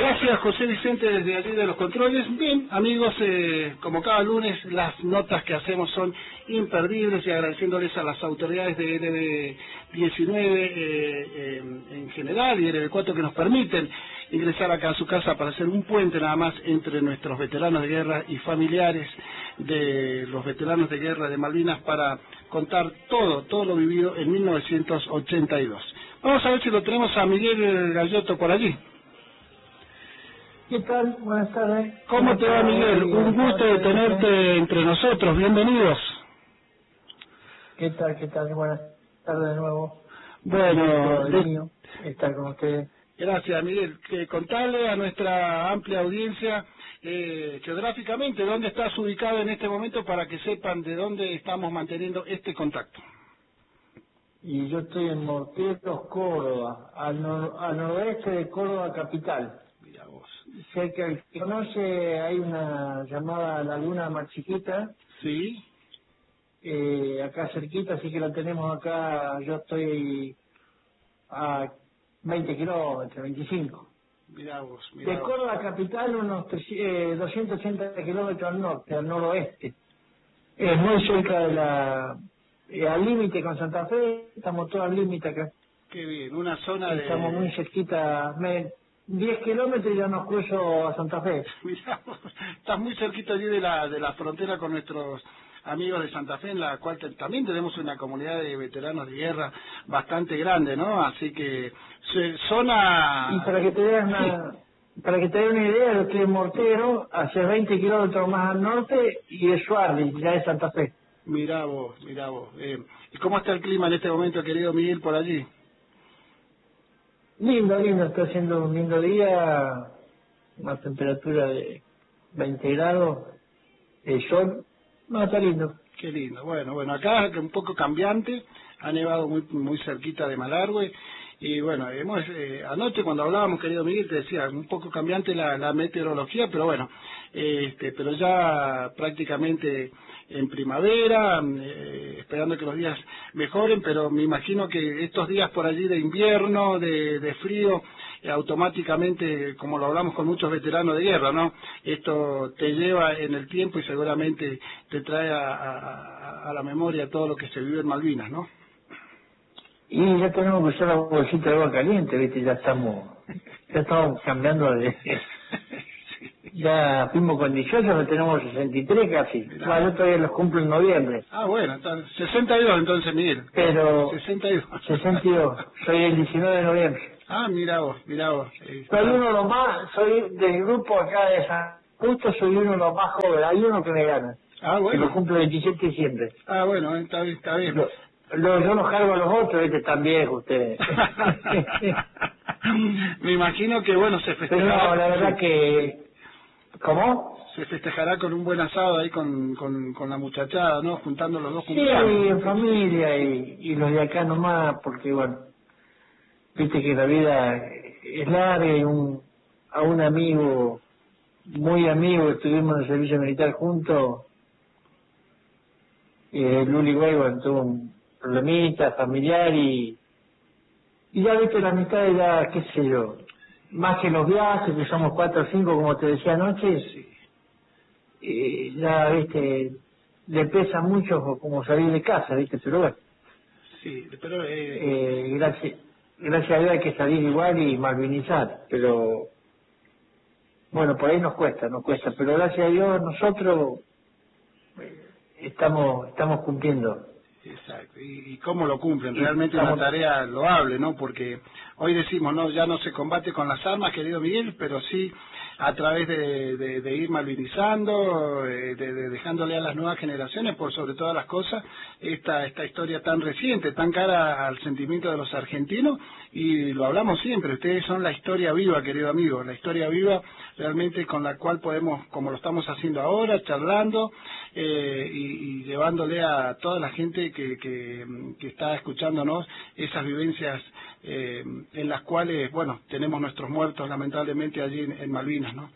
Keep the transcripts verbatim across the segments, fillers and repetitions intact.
Gracias, José Vicente, desde allí de los controles. Bien, amigos, eh, como cada lunes, las notas que hacemos son imperdibles y agradeciéndoles a las autoridades de L B diecinueve eh, eh, en general y L B cuatro que nos permiten ingresar acá a su casa para hacer un puente nada más entre nuestros veteranos de guerra y familiares de los veteranos de guerra de Malvinas para contar todo, todo lo vivido en mil novecientos ochenta y dos. Vamos a ver si lo tenemos a Miguel Gallotto por allí. ¿Qué tal? Buenas tardes. ¿Cómo te va, Miguel? Un gusto de tenerte entre nosotros. Bienvenidos. ¿Qué tal? ¿Qué tal? Buenas tardes de nuevo. Bueno, de mío estar con ustedes. Gracias, Miguel. Que contarle a nuestra amplia audiencia eh, geográficamente dónde estás ubicado en este momento para que sepan de dónde estamos manteniendo este contacto. Y yo estoy en Morteros, Córdoba, al, nor al noroeste de Córdoba capital. Mira vos. Sé que el que conoce, hay una llamada Laguna Mar Chiquita. Sí. Eh, acá cerquita, así que la tenemos acá. Yo estoy a veinte kilómetros, veinticinco. Mirá vos, mirá De vos. Córdoba capital, unos eh, doscientos ochenta kilómetros al norte, al noroeste. Es muy cerca de la... Eh, al límite con Santa Fe, estamos todos al límite acá. Qué bien, una zona de... Estamos muy cerquita, me, diez kilómetros y ya nos cruzo a Santa Fe. Mirá vos, estás muy cerquita allí de la, de la frontera con nuestros amigos de Santa Fe, en la cual te, también tenemos una comunidad de veteranos de guerra bastante grande, ¿no? Así que se, zona... Y para que te des una, para que te des una idea, yo estoy en Mortero, hacia veinte kilómetros más al norte, y es Suárez, ya es Santa Fe. Mirá vos, mirá vos. Eh, ¿Y cómo está el clima en este momento, querido Miguel, por allí? Lindo, lindo, está haciendo un lindo día, una temperatura de veinte grados, el sol, no, está lindo. Qué lindo. Bueno, bueno, acá un poco cambiante, ha nevado muy muy cerquita de Malargüe y bueno, hemos eh, anoche cuando hablábamos, querido Miguel, te decía, un poco cambiante la, la meteorología, pero bueno, eh, este, pero ya prácticamente en primavera, eh, esperando que los días mejoren, pero me imagino que estos días por allí de invierno, de, de frío, eh, automáticamente, como lo hablamos con muchos veteranos de guerra, ¿no? Esto te lleva en el tiempo y seguramente te trae a, a, a la memoria todo lo que se vive en Malvinas, ¿no? Y ya tenemos que usar la bolsita de agua caliente, ¿viste? Ya estamos, ya estamos cambiando de... Ya fuimos con dieciocho, ya tenemos sesenta y tres casi. Bueno, yo todavía los cumplo en noviembre. Ah, bueno, entonces, sesenta y dos entonces, Miguel. Pero... sesenta y dos. sesenta y dos. Soy el diecinueve de noviembre. Ah, mira vos, mira vos. Soy uno de los más, soy del grupo acá de San Justo, soy uno de los más jóvenes. Hay uno que me gana. Ah, bueno. Que lo cumple el veintisiete de diciembre. Ah, bueno, está bien, está bien. Lo, lo, yo los cargo a los otros, este están viejos ustedes. Me imagino que, bueno, se festejará. Pero no, la verdad que... ¿Cómo? Se festejará con un buen asado ahí con, con, con la muchachada, ¿no? Juntando los dos Sí, cumpleaños. en familia y, y los de acá nomás, porque bueno, viste que la vida es larga y un, a un amigo, muy amigo, que estuvimos en el servicio militar juntos, eh, Luli Weigand tuvo un problemita familiar y, y ya viste la amistad ya, qué sé yo, más que los viajes, que somos cuatro o cinco, como te decía anoche, Sí. eh, ya, viste, le pesa mucho como salir de casa, viste, pero bueno. Sí, pero... Eh... Eh, gracias, gracias a Dios hay que salir igual y malvinizar, pero bueno, por ahí nos cuesta, nos cuesta, pero gracias a Dios nosotros eh, estamos estamos cumpliendo. Exacto, y, y cómo lo cumplen, realmente es una tarea loable, ¿no? Porque hoy decimos, no, ya no se combate con las armas, querido Miguel, pero sí a través de, de, de ir malvinizando, de, de dejándole a las nuevas generaciones, por sobre todas las cosas, esta esta historia tan reciente, tan cara al sentimiento de los argentinos, y lo hablamos siempre, ustedes son la historia viva, querido amigo, la historia viva realmente con la cual podemos, como lo estamos haciendo ahora, charlando eh, y, y llevándole a toda la gente que, que, que está escuchándonos esas vivencias eh, en las cuales, bueno, tenemos nuestros muertos lamentablemente allí en, en Malvinas, ¿no?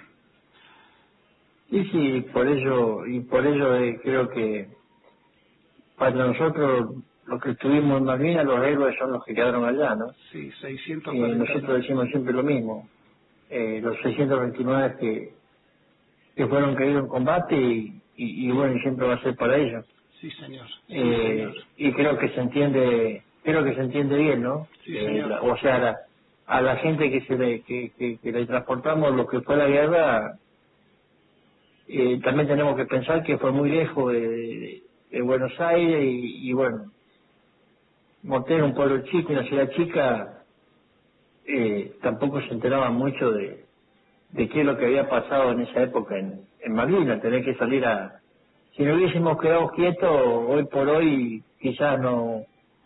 Sí, sí, por ello, y por ello eh, creo que para nosotros, los que estuvimos en Malvinas, los héroes son los que quedaron allá, ¿no? Sí, seiscientos Y cuarenta nosotros años. decimos siempre lo mismo. eh, los seiscientos veintinueve que, que fueron caídos en combate y, y, y bueno, y siempre va a ser para ellos. Sí, señor. Sí, eh, señor. Y creo que se entiende, creo que se entiende bien, ¿no? Sí, eh, señor. la, o sea, la, a la gente que se le, que, que, que le transportamos lo que fue la guerra, eh, también tenemos que pensar que fue muy lejos de, de, de Buenos Aires y, y bueno, Mortero, un pueblo chico, una ciudad chica, eh, tampoco se enteraban mucho de, de qué es lo que había pasado en esa época en, en Malvinas, tener que salir a... Si no hubiésemos quedado quietos, hoy por hoy quizás no...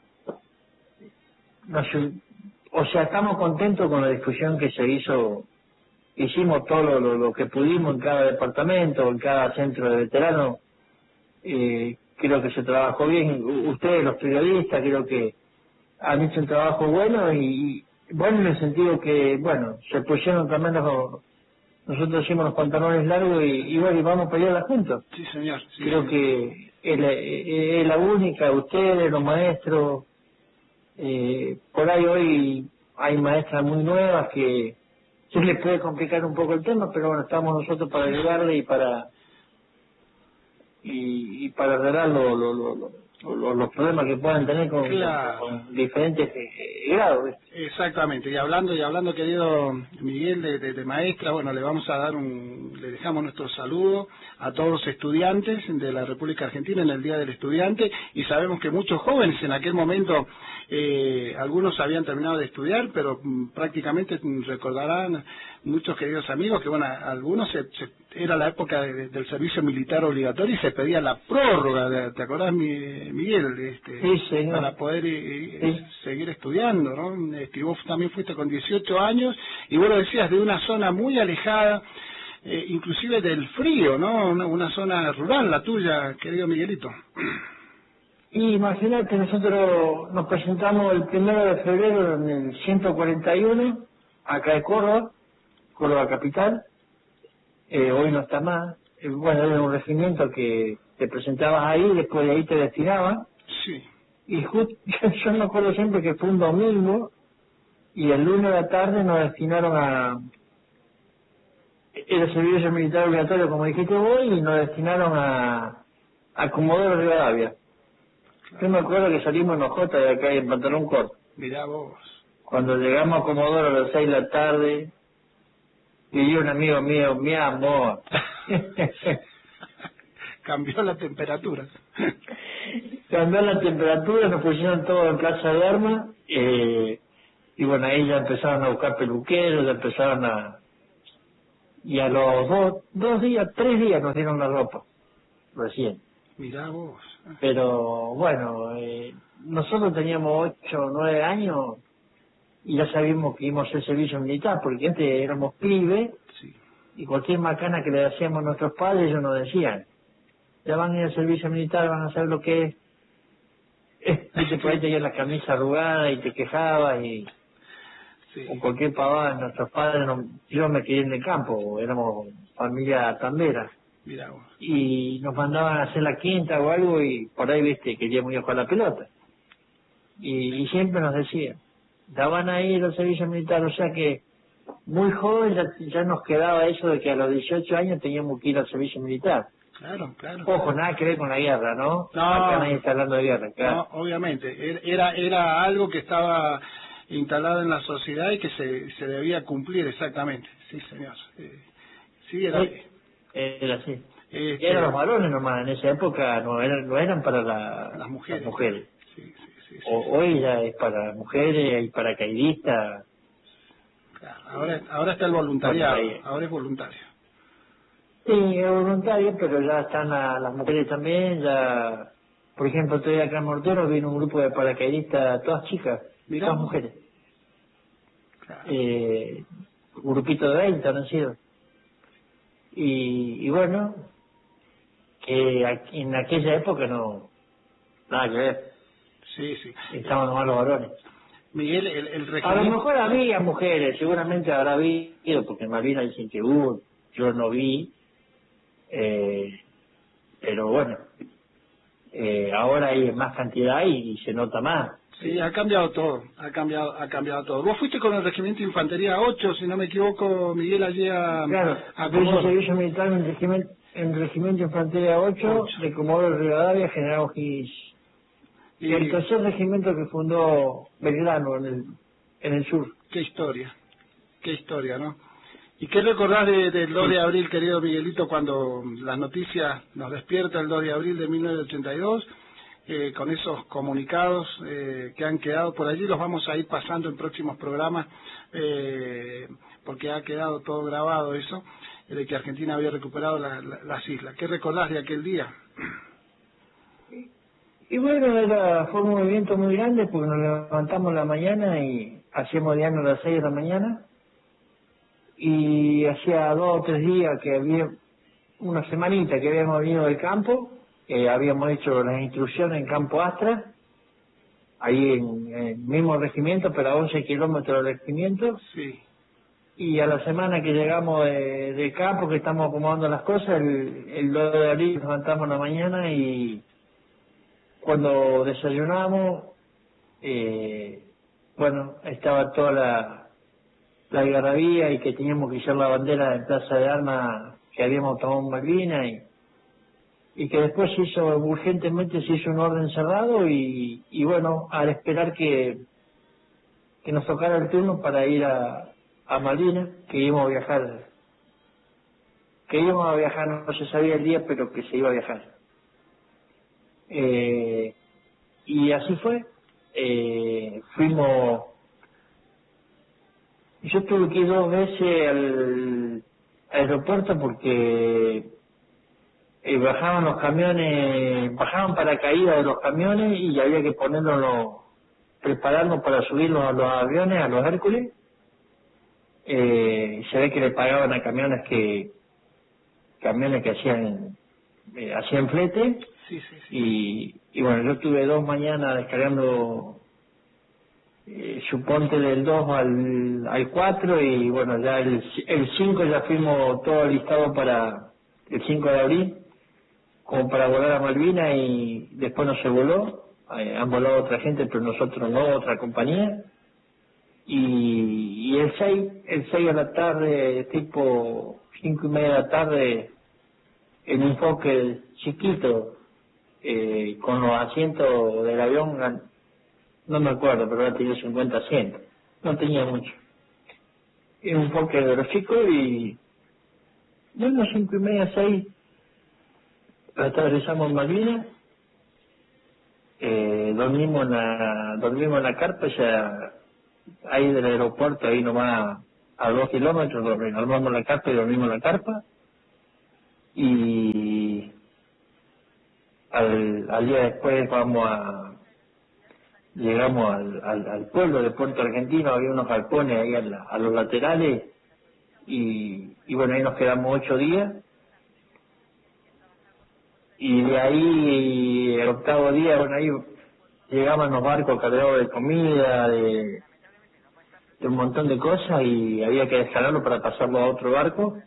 no se- o sea, estamos contentos con la discusión que se hizo, hicimos todo lo, lo, lo que pudimos en cada departamento, en cada centro de veteranos, eh, creo que se trabajó bien, U- ustedes los periodistas creo que han hecho un trabajo bueno y, y bueno en el sentido que, bueno, se pusieron también los, nosotros hicimos los pantalones largos y, y bueno, y vamos a pelearla juntos. Sí, señor. Sí, Creo señor. que es la, es la única, ustedes, los maestros, eh, por ahí hoy hay maestras muy nuevas que se les puede complicar un poco el tema, pero bueno, estamos nosotros para ayudarle y para y, y para arreglar lo- lo- lo- lo- lo- los problemas que puedan tener con, Claro. con- con diferentes eh, grados. Exactamente, y hablando y hablando querido Miguel de, de, de maestra, bueno, le vamos a dar un, le dejamos nuestro saludo a todos los estudiantes de la República Argentina en el Día del Estudiante, y sabemos que muchos jóvenes en aquel momento, eh, algunos habían terminado de estudiar, pero mm, prácticamente mm, recordarán muchos queridos amigos que, bueno, algunos se, se- era la época de- del servicio militar obligatorio y se pedía la prórroga, de- ¿te acordás, Mi- Miguel? Este, Sí, señor. para poder eh, Sí. seguir estudiando, ¿no? Este, vos también fuiste con dieciocho años y vos lo decías, de una zona muy alejada, eh, inclusive del frío, ¿no? Una, una zona rural, la tuya, querido Miguelito. Y imagínate, nosotros nos presentamos el primero de febrero en el ciento cuarenta y uno, acá de Córdoba, Córdoba capital. Eh, hoy no está más. Eh, bueno, era un regimiento que te presentabas ahí, después de ahí te destinaban. Sí, Y justo, yo me acuerdo siempre que fue un domingo y el lunes de la tarde nos destinaron a... Era servicio militar obligatorio, como dijiste vos, y nos destinaron a, a Comodoro Rivadavia. Yo me acuerdo que salimos en Ojota de acá en pantalón corto. mirá vos. Cuando llegamos a Comodoro a las seis de la tarde, y un amigo mío, mi amor. Cambió la temperatura. Cambió la temperatura, nos pusieron todo en Plaza de Armas, eh, y bueno, ahí ya empezaron a buscar peluqueros, ya empezaron a... Y a los dos, dos días, tres días nos dieron la ropa, recién. Mirá vos. Pero bueno, eh, nosotros teníamos ocho o nueve años y ya sabíamos que íbamos a hacer servicio militar, porque antes éramos pibes Sí. y cualquier macana que le hacíamos a nuestros padres ellos nos decían, ya van a ir al servicio militar, van a saber lo que es. Viste, por ahí tenías la camisa arrugada y te quejabas y Sí. o cualquier pavada. Nuestros padres, no, yo me quedé en el campo, éramos familia tambera Mirá vos. y nos mandaban a hacer la quinta o algo y por ahí, viste, queríamos ir a jugar la pelota. Y, y siempre nos decían, ya van a ir al servicio militar, o sea que muy joven ya, ya nos quedaba eso de que a los dieciocho años teníamos que ir al servicio militar. Claro, claro. Ojo, nada que ver con la guerra, ¿no? No. Acá nadie está hablando de guerra, claro. No, obviamente. Era, era algo que estaba instalado en la sociedad y que se, se debía cumplir exactamente. Sí, señor. Eh, sí, era... Sí, era así. este, Eran los varones nomás, en esa época no eran, no eran para la- las mujeres. las mujeres. Sí, sí, sí, sí. O- hoy ya es para mujeres y paracaidistas. Claro, ahora, ahora está el voluntariado, Bueno, ahí- ahora es voluntario. Sí, es voluntario, pero ya están a- las mujeres también, ya... Por ejemplo, estoy acá en Mortero, vino un grupo de paracaidistas, todas chicas, Mirá. todas mujeres. Claro. Eh, un grupito de veinte han sido. Y, y bueno, que aquí- en aquella época no... Nada que ver, Sí, sí. estaban nomás los varones. Miguel, el, el A lo regimiento... mejor había mujeres, seguramente habrá habido, porque en Malvinas dicen que hubo, yo no vi, eh, pero bueno, eh, ahora hay más cantidad y, y se nota más. Sí, ha cambiado todo, ha cambiado ha cambiado todo. Vos fuiste con el Regimiento de Infantería ocho, si no me equivoco, Miguel, allí a... Claro, a yo hice Comodoro. servicio militar en el Regimiento, en el Regimiento de Infantería ocho, Ocho. de Comodoro Rivadavia, General O'Higgins. Y el Y tercer regimiento que fundó Belgrano en el, en el sur. qué historia, qué historia, ¿no? ¿Y qué recordás de, del dos de abril, querido Miguelito, cuando las noticias nos despierta el dos de abril de mil novecientos ochenta y dos, eh, con esos comunicados eh, que han quedado por allí? Los vamos a ir pasando en próximos programas, eh, porque ha quedado todo grabado eso, eh, de que Argentina había recuperado la, la, las islas. ¿Qué recordás de aquel día? Y bueno, era, fue un movimiento muy grande porque nos levantamos en la mañana y hacíamos diario a las seis de la mañana. Y hacía dos o tres días que había, una semanita que habíamos venido del campo, eh, habíamos hecho las instrucciones en Campo Astra, ahí en, en el mismo regimiento, pero a once kilómetros del regimiento. Sí. Y a la semana que llegamos de, de campo, que estamos acomodando las cosas, el, el dos de abril nos levantamos en la mañana y cuando desayunamos, eh, bueno, estaba toda la, la algarabía y que teníamos que llevar la bandera en Plaza de Armas que habíamos tomado en Malvinas y, y que después se hizo, urgentemente se hizo un orden cerrado y, y bueno, al esperar que, que nos tocara el turno para ir a, a Malvinas, que íbamos a viajar, que íbamos a viajar, no se sabía el día, pero que se iba a viajar. Eh, y así fue, eh, fuimos, yo tuve que ir dos veces al aeropuerto porque eh, bajaban los camiones, bajaban paracaídas de los camiones y había que ponerlos, prepararnos para subirlos a los aviones, a los Hércules. Eh, se ve que le pagaban a camiones que, camiones que hacían, eh, hacían flete. Sí, sí, sí. Y, y bueno, yo tuve dos mañanas descargando, eh, suponte del dos al, al cuatro y bueno, ya el, el cinco ya fuimos todo listado para el cinco de abril, como para volar a Malvinas y después no se voló, eh, han volado otra gente pero nosotros no, otra compañía. Y, y el seis, el seis de la tarde, tipo cinco y media de la tarde, en un Fokker chiquito, eh, con los asientos del avión, no me acuerdo, pero ahora tenía cincuenta asientos, no tenía mucho. Era un Fokker de los chicos y, bueno, cinco y media, seis, atravesamos Malvinas, eh, dormimos en la, dormimos en la carpa, ya ahí del aeropuerto, ahí nomás a dos kilómetros, donde armamos la carpa y dormimos en la carpa, y al, al día después vamos a, llegamos al, al, al pueblo de Puerto Argentino, había unos galpones ahí a, la, a los laterales, y, y bueno, ahí nos quedamos ocho días, y de ahí, el octavo día, bueno, ahí llegaban los barcos cargados de comida, de, de un montón de cosas, y había que descargarlo para pasarlo a otro barco.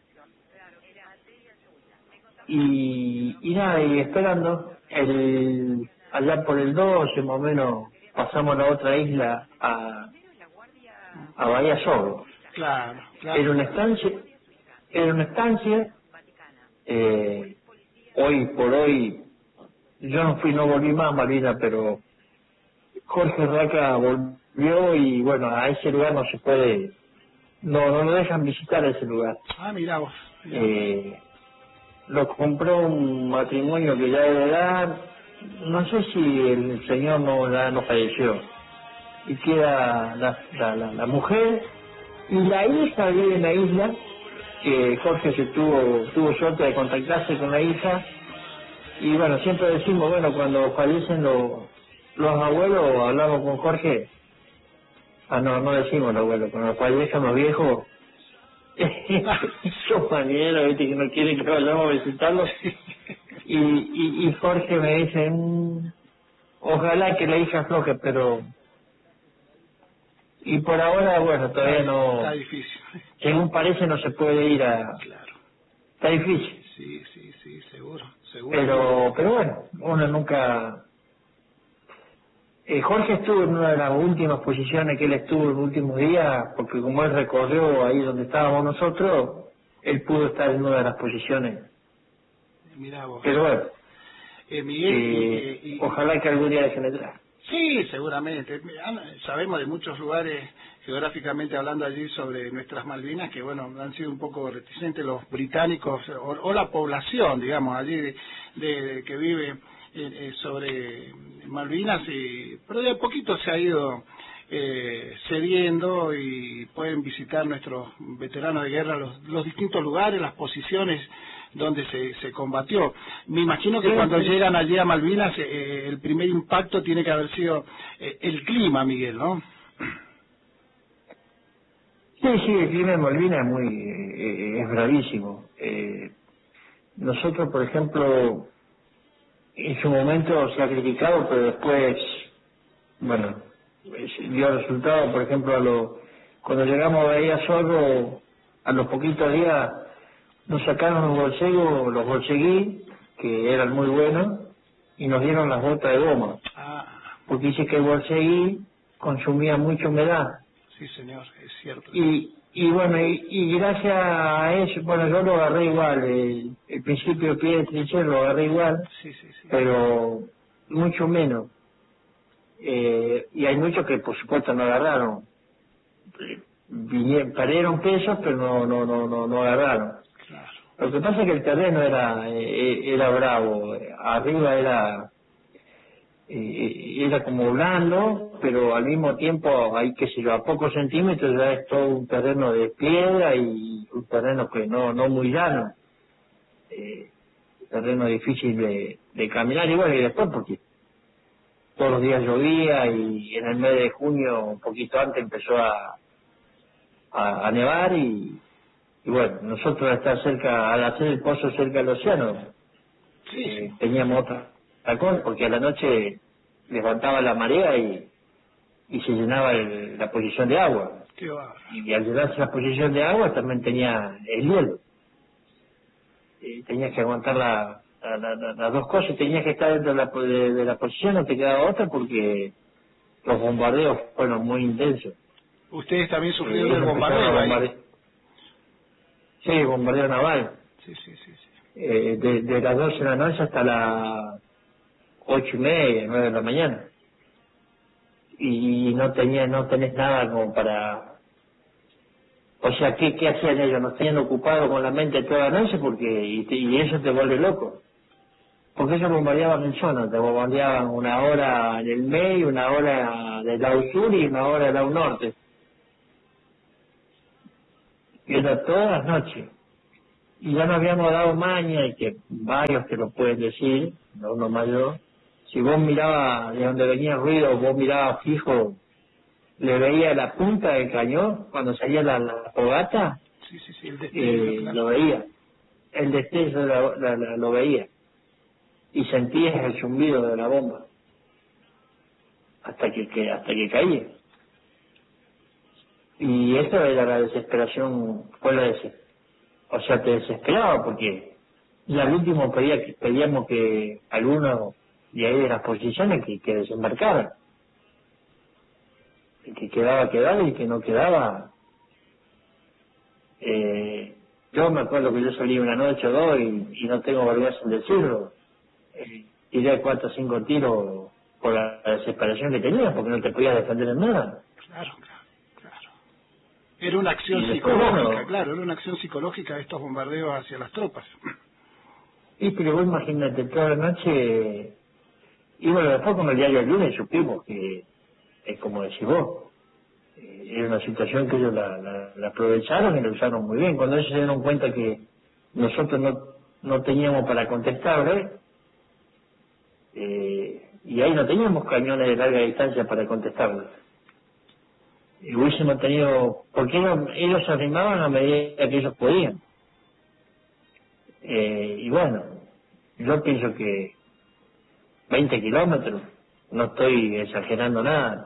Y, y nada, y esperando, el, allá por el doce más o menos, pasamos a la otra isla, a, a Bahía Sordo. Claro, claro. Era una estancia, era una estancia, eh, hoy por hoy, yo no fui, no volví más a Malvinas, pero Jorge Raca volvió y bueno, a ese lugar no se puede, no, no lo dejan visitar a ese lugar. Ah, mirá vos. Mirá. Eh, lo compró un matrimonio que ya de edad, no sé si el señor no, ya no falleció, y queda la, la, la, la mujer y la hija vive en la isla, que Jorge se tuvo, tuvo suerte de contactarse con la hija, y bueno, siempre decimos, bueno, cuando fallecen los, los abuelos, hablamos con Jorge, ah no, no decimos los abuelos, cuando fallecen los viejos, son manieros, viste, que no quieren que vayamos a visitarlos. Y, y, y Jorge me dice, mmm, ojalá que la hija afloje, pero... Y por ahora, bueno, todavía no... Está difícil. Según parece, no se puede ir a... Claro. Está difícil. Sí, sí, sí, seguro, seguro. Pero, pero bueno, uno nunca... Eh, Jorge estuvo en una de las últimas posiciones que él estuvo en los últimos días, porque como él recorrió ahí donde estábamos nosotros, él pudo estar en una de las posiciones. Mirá vos. Pero bueno, eh, Miguel, eh, y, y, ojalá que algún día dejen entrar. Sí, seguramente. Sabemos de muchos lugares, geográficamente hablando allí, sobre nuestras Malvinas, que bueno, han sido un poco reticentes los británicos, o, o la población, digamos, allí de, de, de que vive eh, sobre Malvinas, y, pero de a poquito se ha ido eh, cediendo y pueden visitar nuestros veteranos de guerra los, los distintos lugares, las posiciones donde se, se combatió. Me imagino que sí, cuando sí. llegan allí a Malvinas, eh, el primer impacto tiene que haber sido eh, el clima, Miguel, ¿no? Sí, sí, el clima de Malvinas es muy, eh, es bravísimo. Eh, nosotros, por ejemplo, en su momento se ha criticado, pero después, bueno, dio resultado. Por ejemplo, a lo, cuando llegamos a Bahía Zorro, a los poquitos días nos sacaron los bolsegos, los bolseguí, que eran muy buenos, y nos dieron las botas de goma, Ah, porque dice que el bolseguí consumía mucha humedad. sí, señor, es cierto. Y, y bueno, y, y gracias a eso, bueno, yo lo agarré igual, el, el principio pie de trinchera lo agarré igual, Sí, sí, sí. pero mucho menos. Eh, y hay muchos que por supuesto no agarraron. Eh, vinieron, perdieron pesos, pero no, no, no, no, no agarraron. Claro. Lo que pasa es que el terreno era, eh, era bravo, arriba era, eh, era como blando, pero al mismo tiempo hay que sé yo, a pocos centímetros ya es todo un terreno de piedra y un terreno que no, no muy llano, eh, terreno difícil de, de caminar, y bueno, y después porque todos los días llovía y en el mes de junio, un poquito antes, empezó a, a, a nevar y, y bueno, nosotros al estar cerca, al hacer el pozo cerca del océano, Sí, eh, sí. teníamos otro tacón porque a la noche levantaba la marea y, y se llenaba el, la posición de agua. Qué bárbaro. Y al llenarse la posición de agua también tenía el hielo. Y tenías que aguantar la, la- la- la- las dos cosas, tenías que estar dentro de la, de, de la posición, no te quedaba otra porque los bombardeos fueron muy intensos. Ustedes también Eh, sufrieron el ellos empezaron a bombardeo ahí. bombardear. Sí, bombardeo naval. Sí, sí, sí, sí. Eh, de, de las doce de la noche hasta las ocho y media, nueve de la mañana. Y no tenía, no tenés nada como para... O sea, ¿qué, qué hacían ellos? Nos tenían ocupados con la mente toda la noche porque y, te- y eso te vuelve loco. Porque ellos bombardeaban en zona, te bombardeaban una hora en el medio, una hora del lado sur y una hora del lado norte. Y era todas las noches. Y ya nos habíamos dado maña, y que varios te lo pueden decir, no uno más yo, si vos mirabas de donde venía el ruido, vos mirabas fijo, le veía la punta del cañón, cuando salía la, la fogata, Sí, sí, sí, el destello, eh, claro. lo veía, el destello la- la- la- lo veía, y sentías el zumbido de la bomba, hasta que, que hasta que caía. Y eso era la desesperación, fue la desesperación. O sea, te desesperaba porque ya al último pedía que, pedíamos que algunos de ahí de las posiciones que, que desembarcaran. El que quedaba, quedaba, y el que no quedaba. Eh, yo me acuerdo que yo salí una noche o dos y, y no tengo vergüenza en decirlo. Eh, tiré cuatro o cinco tiros por la desesperación que tenía, porque no te podías defender en nada. Claro, claro, claro. Era una acción Y después, psicológica, bueno, claro, era una acción psicológica de estos bombardeos hacia las tropas. y pero vos imagínate toda la noche. Y bueno, después con el diario del lunes supimos que, es como decís vos, eh, era una situación que ellos la, la, la aprovecharon y la usaron muy bien. Cuando ellos se dieron cuenta que nosotros no, no teníamos para contestarle, eh, y ahí no teníamos cañones de larga distancia para contestarle. Y hubiésemos tenido, porque ellos, ellos se arrimaban a medida que ellos podían. Eh, y bueno, yo pienso que veinte kilómetros, no estoy exagerando nada,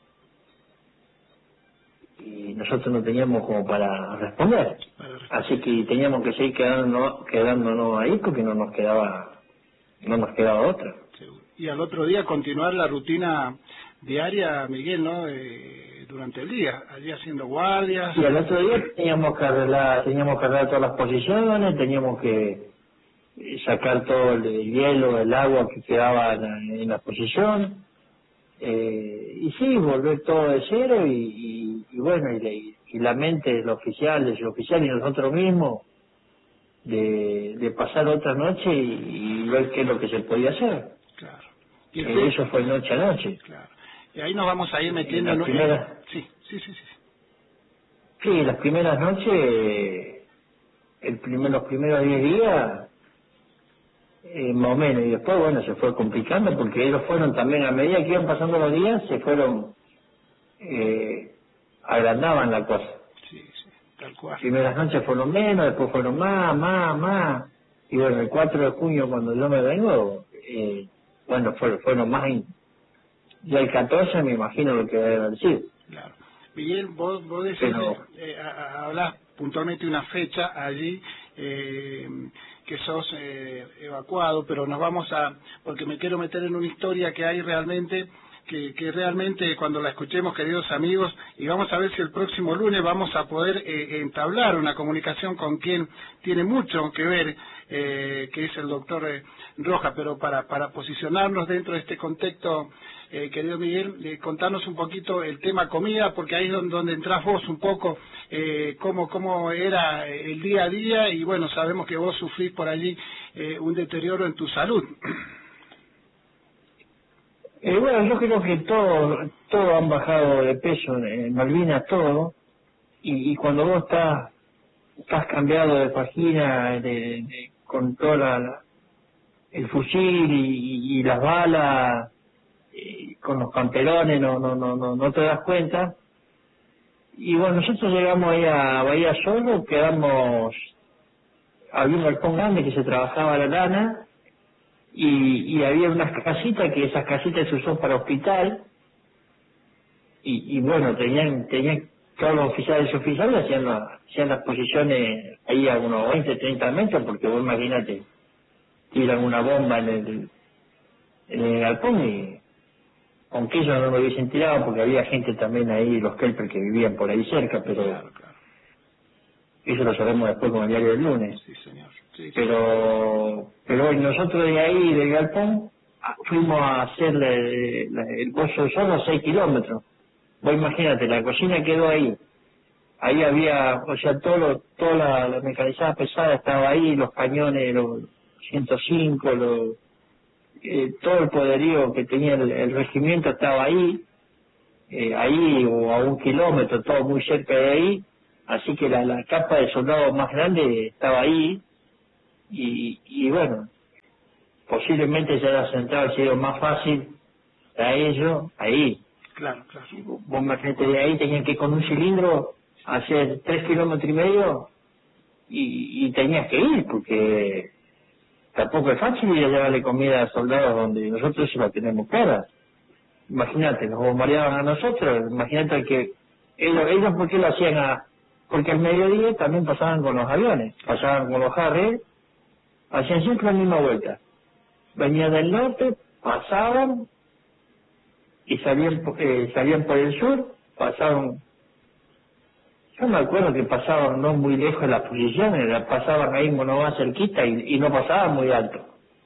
y nosotros no teníamos como para responder, Para responder. así que teníamos que seguir quedándonos, quedándonos ahí porque no nos quedaba no nos quedaba otra. Seguro. Y al otro día continuar la rutina diaria, Miguel, ¿no? Eh, durante el día, allí haciendo guardias. Y al otro día teníamos que arreglar, teníamos que arreglar todas las posiciones, teníamos que sacar todo el, el hielo, el agua que quedaba en la, en la posición, eh, y sí, volver todo de cero, y, y, y bueno, y, y la mente del oficial, del oficial y nosotros mismos, de, de pasar otra noche y, y ver qué es lo que se podía hacer. Claro. Y eh, eso fue noche a noche. Claro. Y ahí nos vamos a ir metiendo en... las primeras, sí, sí, sí, sí. Sí, las primeras noches, el primer, los primeros diez días, eh, más o menos, y después, bueno, se fue complicando porque ellos fueron también, a medida que iban pasando los días, se fueron, eh, agrandaban la cosa. Sí, sí, tal cual. Primeras noches fueron menos, después fueron más, más, más. Y bueno, el cuatro de junio, cuando yo me vengo, eh, bueno, fueron, fueron más. Ya el catorce me imagino lo que debe haber sido. Claro. Miguel, vos, vos decís, Pero, eh, hablas puntualmente una fecha allí, eh, que sos eh, evacuado, pero nos vamos a, porque me quiero meter en una historia que hay realmente, que, que realmente cuando la escuchemos, queridos amigos, y vamos a ver si el próximo lunes vamos a poder eh, entablar una comunicación con quien tiene mucho que ver, eh, que es el doctor eh, Rojas, pero para, para posicionarnos dentro de este contexto, eh, querido Miguel, eh, contanos un poquito el tema comida, porque ahí es donde, donde entrás vos un poco, eh, cómo, cómo era el día a día, y bueno, sabemos que vos sufrís por allí eh, un deterioro en tu salud. Eh, bueno, yo creo que todos todo han bajado de peso en, en Malvinas, todo, y, y cuando vos estás, estás cambiado de página, de, de, con todo la, la, el fusil y, y las balas, y con los camperones, no, no, no, no, no te das cuenta. Y bueno, nosotros llegamos ahí a Bahía Solo, quedamos, había un galpón grande que se trabajaba la lana, y, y había unas casitas que esas casitas se usó para hospital, y, y bueno, tenían, tenían todos los oficiales y oficiales hacían, la, hacían las posiciones ahí a unos veinte, treinta metros, porque vos imagínate, tiran una bomba en el, en el galpón, y aunque ellos no lo hubiesen tirado porque había gente también ahí, los kelper que vivían por ahí cerca, pero claro, claro. Eso lo sabemos después con el diario del lunes. Sí, señor. Sí, sí. Pero pero nosotros de ahí, del galpón, fuimos a hacer la, la, el pozo de Sordo a seis kilómetros. Vos imagínate, la cocina quedó ahí. Ahí había, o sea, todo lo, toda la, la mecanizada pesada estaba ahí, los cañones, los ciento cinco, los, eh, todo el poderío que tenía el, el regimiento estaba ahí, eh, ahí o a un kilómetro, todo muy cerca de ahí. Así que la, la capa de soldados más grande estaba ahí, y, y bueno, posiblemente ya la central ha sido más fácil a ellos ahí. Claro, claro. Vos imagínate, de ahí tenían que con un cilindro hacer tres kilómetros y medio, y, y tenías que ir, porque tampoco es fácil ir a llevarle comida a soldados donde nosotros se la tenemos cara. Imagínate, nos bombardeaban a nosotros, imagínate que ellos, ellos ¿por qué lo hacían a...? Porque al mediodía también pasaban con los aviones, pasaban con los Harrier, hacían siempre la misma vuelta. Venían del norte, pasaban y salían, eh, salían por el sur, pasaban, yo me acuerdo que pasaban no muy lejos de las posiciones, las pasaban ahí más cerquita y, y no pasaban muy alto.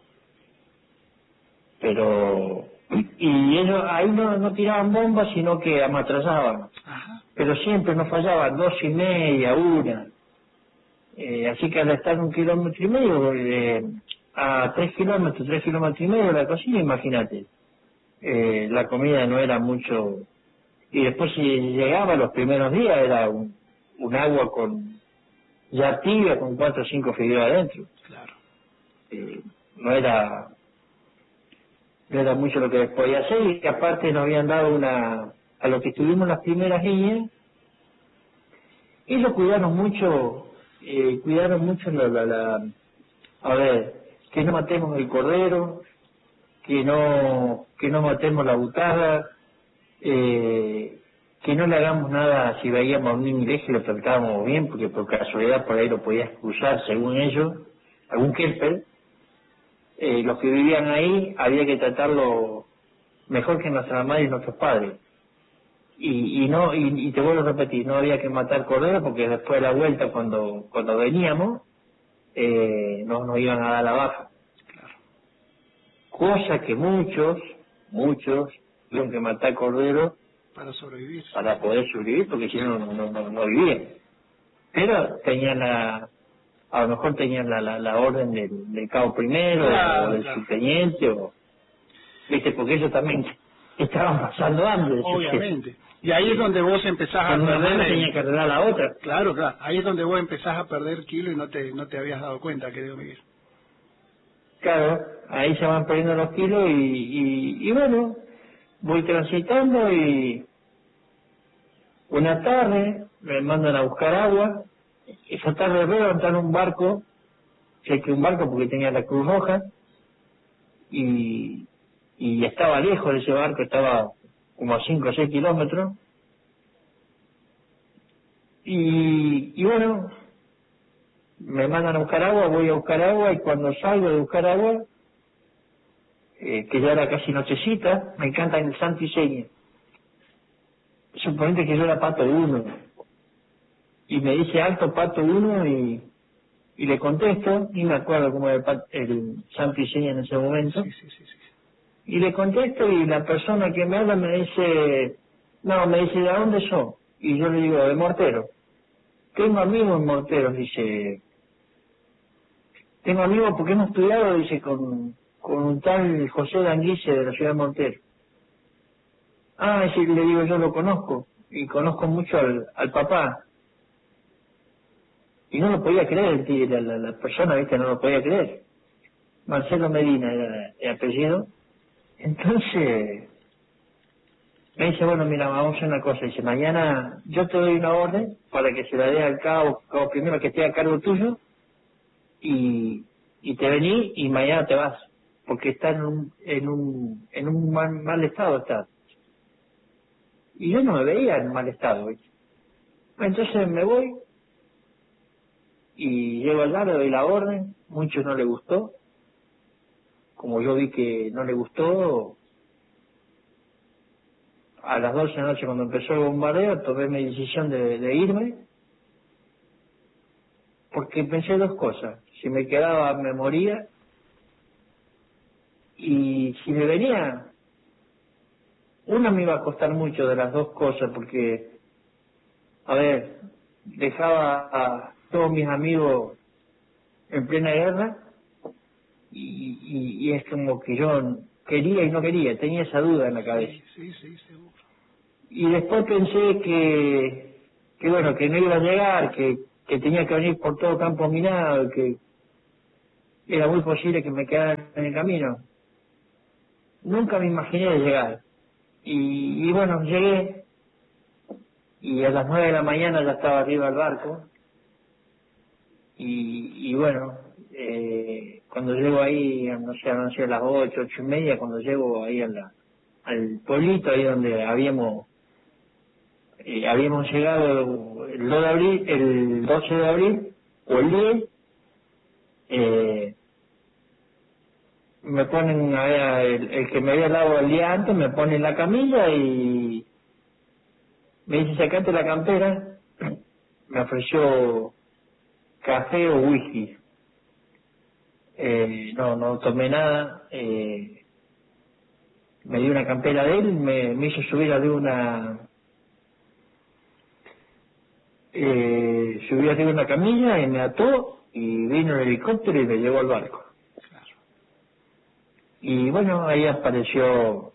Pero, y ellos ahí no, no tiraban bombas, sino que amatrazaban. Ajá. Pero siempre nos fallaban dos y media, una. Eh, así que al estar un kilómetro y medio, eh, a tres kilómetros, tres kilómetros y medio de la cocina, imagínate. Eh, la comida no era mucho. Y después si llegaba los primeros días era un, un agua con ya tibia con cuatro o cinco fideos adentro. Claro. Eh, no era no era mucho lo que les podía hacer, y que aparte nos habían dado una, a lo que estuvimos las primeras líneas, ellos cuidaron mucho, eh, cuidaron mucho la, la, la, a ver, que no matemos el cordero, que no, que no matemos la butada, eh, que no le hagamos nada si veíamos a un inglés que lo tratábamos bien, porque por casualidad por ahí lo podías cruzar según ellos, algún kelper. Eh, los que vivían ahí había que tratarlo mejor que nuestra madre y nuestros padres. Y, y no y, y te vuelvo a repetir, no había que matar cordero porque después de la vuelta, cuando cuando veníamos, eh, no nos iban a dar la baja. Claro. Cosa que muchos, muchos tuvieron que matar cordero Para sobrevivir. para poder sobrevivir, porque si no, no, no, no, no vivían. Pero tenían la, a lo mejor tenían la, la, la orden del, del cabo primero, Claro, o del claro. subteniente, o, viste, porque ellos también estaban pasando hambre. Obviamente. Y ahí es donde vos empezás a Con una mano perder... tenía que arreglar la otra. Claro, claro. Ahí es donde vos empezás a perder kilo y no te no te habías dado cuenta, querido Miguel. Claro, ahí se van perdiendo los kilos y, y, y bueno, voy transitando y una tarde me mandan a buscar agua. Esa tarde veo entrar un barco, sé que un barco porque tenía la Cruz Roja, y, y estaba lejos de ese barco, estaba como a cinco o seis kilómetros. Y, y bueno, me mandan a buscar agua, voy a buscar agua, y cuando salgo de buscar agua, eh, que ya era casi nochecita, me encantan el santo y seña. Suponete que yo era pato uno, y me dice alto pato uno, y, y le contesto, ni me acuerdo cómo era el, pat- el santo y seña en ese momento, Sí, sí, sí, sí. y le contesto, y la persona que me habla me dice, no, me dice, ¿de dónde sos? Y yo le digo, de Mortero. Tengo amigos en Morteros, dice, tengo amigos porque hemos estudiado, dice, con, con un tal José Danguise de la ciudad de Mortero. Ah, ese, le digo, yo lo conozco, y conozco mucho al, al papá. Y no lo podía creer, el tío, la, la, la persona, viste, no lo podía creer. Marcelo Medina era el apellido. Entonces, me dice, bueno, mira, vamos a hacer una cosa. Dice, mañana yo te doy una orden para que se la dé al cabo, cabo primero que esté a cargo tuyo, y, y te venís y mañana te vas, porque está en un, en un, en un mal, mal estado está. Y yo no me veía en mal estado, ¿viste? Entonces me voy y llego al bar, le doy la orden, mucho no le gustó, como yo vi que no le gustó, a las doce de la noche cuando empezó el bombardeo tomé mi decisión de, de irme, porque pensé dos cosas, si me quedaba me moría, y si me venía, una me iba a costar mucho de las dos cosas, porque, a ver, dejaba a todos mis amigos en plena guerra, y, y, y es como que yo quería y no quería, tenía esa duda en la cabeza. Sí, sí, sí, seguro. Y después pensé que, que bueno, que no iba a llegar, que, que tenía que venir por todo campo minado, que era muy posible que me quedara en el camino. Nunca me imaginé llegar. Y, y bueno, llegué, y a las nueve de la mañana ya estaba arriba del barco, y, y bueno, eh, cuando llego ahí, no sé, no sé, a las ocho, ocho y media, cuando llego ahí a la, al pueblito, ahí donde habíamos eh, habíamos llegado el dos de abril, el doce de abril, o el diez, eh, me ponen, a ver, el, el que me había dado el día antes, me pone en la camilla y me dice, sacate la campera, me ofreció café o whisky. Eh, no, no tomé nada, eh, me dio una campera de él, me, me hizo subir arriba una, eh, subí arriba una camilla y me ató y vino el helicóptero y me llevó al barco. Claro. Y bueno, ahí apareció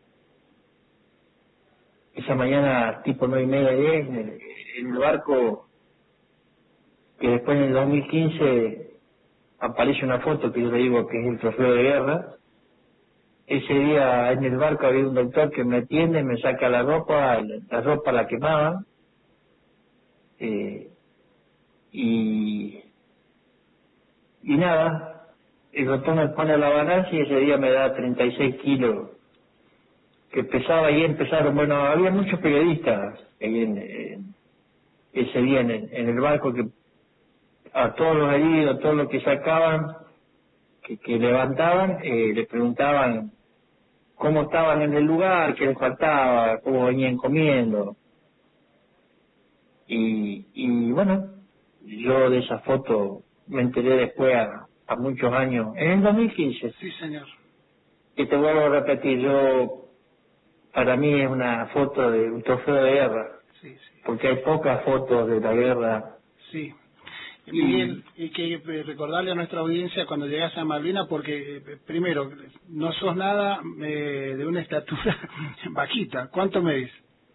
esa mañana tipo nueve y media, diez, en el, en el barco, que después en el dos mil quince aparece una foto que yo le digo que es el trofeo de guerra. Ese día en el barco había un doctor que me atiende, me saca la ropa, la ropa la quemaba, eh, y, y nada, el doctor me pone a la balanza y ese día me da treinta y seis kilos, que pesaba, y empezaron, bueno, había muchos periodistas ahí en, en- ese día en el, en el barco, que a todos los heridos, todos los que sacaban, que, que levantaban, eh, les preguntaban cómo estaban en el lugar, qué les faltaba, cómo venían comiendo. Y, y bueno, yo de esa foto me enteré después a, a muchos años, en el dos mil quince. Sí, señor. Y te vuelvo a repetir, yo, para mí es una foto de un trofeo de guerra, Sí, sí. porque hay pocas fotos de la guerra. Sí. Miguel, y que eh, recordarle a nuestra audiencia cuando llegas a Malvinas, porque eh, primero, no sos nada eh, de una estatura bajita. ¿Cuánto medís?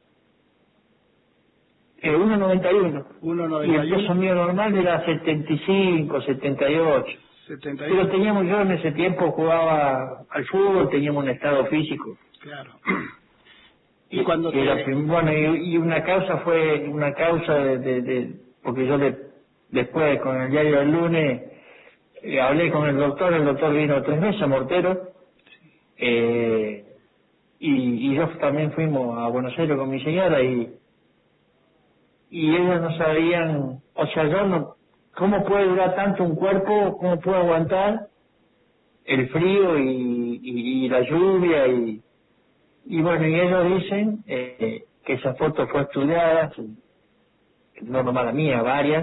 Eh, uno noventa y uno. uno Y noventa el y peso uno. mío normal era setenta y cinco, setenta y ocho. setenta y Pero uno. teníamos, yo en ese tiempo jugaba al fútbol, teníamos un estado físico. Claro. Y cuando Y era, te... bueno, y, y una causa fue, una causa de, de, de porque yo le, después con el diario del lunes eh, hablé con el doctor, el doctor vino tres meses, Mortero, eh, y, y yo también fuimos a Buenos Aires con mi señora y y ellos no sabían, o sea, yo no, cómo puede durar tanto un cuerpo, cómo puede aguantar el frío y, y, y la lluvia y, y bueno, y ellos dicen eh, que esa foto fue estudiada, no nomás la mía, varias,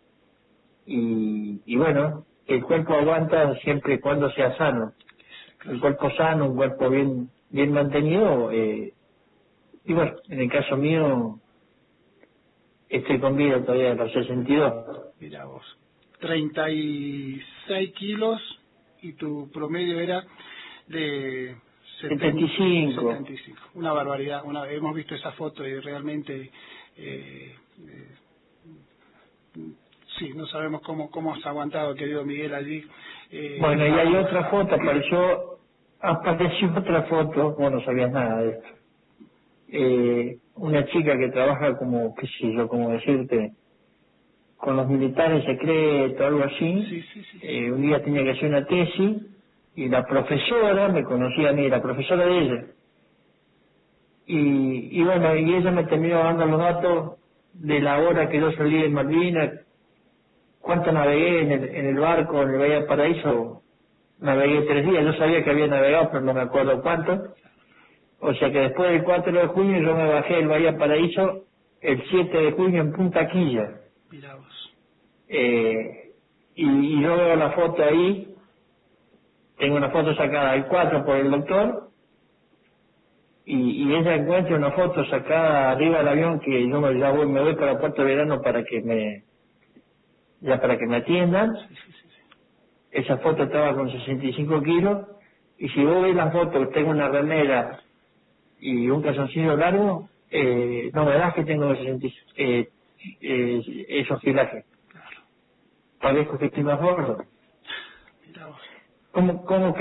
y, y bueno, que el cuerpo aguanta siempre y cuando sea sano, un cuerpo sano, un cuerpo bien bien mantenido, eh, y bueno, en el caso mío estoy con vida todavía a los sesenta y dos. Mira vos. treinta y seis kilos y tu promedio era de setenta y cinco. setenta y cinco. Una barbaridad. Una, hemos visto esa foto y realmente... Eh, eh, sí, no sabemos cómo cómo has aguantado, querido Miguel, allí. Eh, Bueno, y hay otra foto, apareció, apareció otra foto, vos no sabías nada de esto. Eh, una chica que trabaja como, qué sé yo, cómo decirte, con los militares secretos, algo así. Sí, sí, sí. Eh, un día tenía que hacer una tesis y la profesora me conocía a mí, la profesora de ella. Y, y bueno, y ella me terminó dando los datos de la hora que yo salí de Malvinas, cuánto navegué en el, en el barco, en el Bahía Paraíso. Navegué tres días, yo sabía que había navegado, pero no me acuerdo cuánto. O sea que después del cuatro de junio yo me bajé del Bahía Paraíso el siete de junio en Punta Quilla. Mirá vos. Eh, y, y yo veo la foto ahí, tengo una foto sacada el cuatro por el doctor, y, y ella encuentra una foto sacada arriba del avión que yo me, ya voy, me voy para Puerto Verano para que me, ya para que me atiendan. Sí, sí, sí, sí. Esa foto estaba con sesenta y cinco kilos, y si vos ves la foto, tengo una remera y un calzoncillo largo, eh, no verás que tengo sesenta, eh, eh, esos kilajes. Claro. Parezco que estoy más gordo. Mirá vos. ¿Cómo, cómo